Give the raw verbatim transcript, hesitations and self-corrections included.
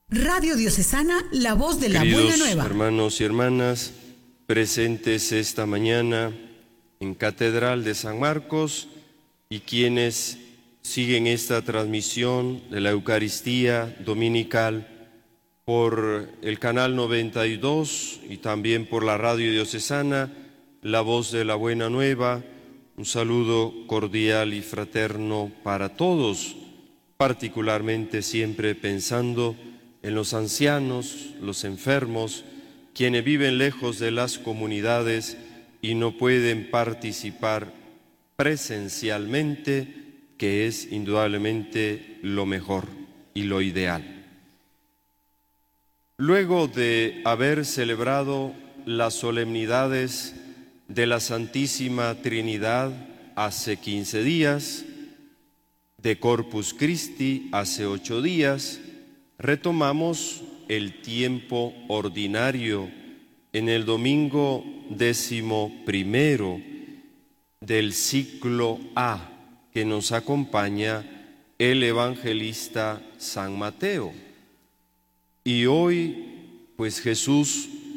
Radio Diocesana, la voz de la Queridos buena nueva. hermanos y hermanas, presentes esta mañana en Catedral de San Marcos y quienes siguen esta transmisión de la Eucaristía dominical por el canal noventa y dos y también por la Radio Diocesana, la voz de la buena nueva. Un saludo cordial y fraterno para todos, particularmente siempre pensando en los ancianos, los enfermos, quienes viven lejos de las comunidades y no pueden participar presencialmente, que es indudablemente lo mejor y lo ideal. Luego de haber celebrado las solemnidades de la Santísima Trinidad hace quince días, de Corpus Christi hace ocho días, retomamos el tiempo ordinario en el domingo décimo primero del ciclo A, que nos acompaña el evangelista San Mateo. Y hoy, pues Jesús